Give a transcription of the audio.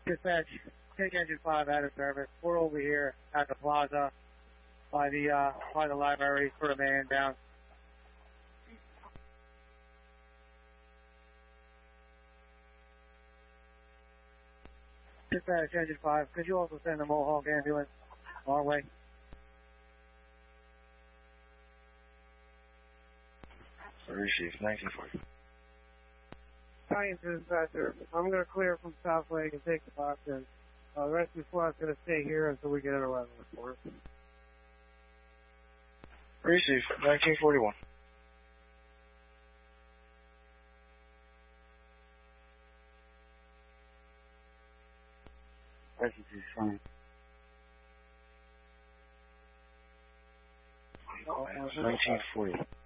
Dispatch, take engine 5 out of service. We're over here at the plaza by the library for a man down. Dispatch, engine 5, could you also send the Mohawk ambulance our way? Receive, 1940. Science Dispatcher, I'm going to clear from South Lake and take the box in. The rescue squad's going to stay here until we get an 11 report. Receive, 1941. Rescue is fine. 1940.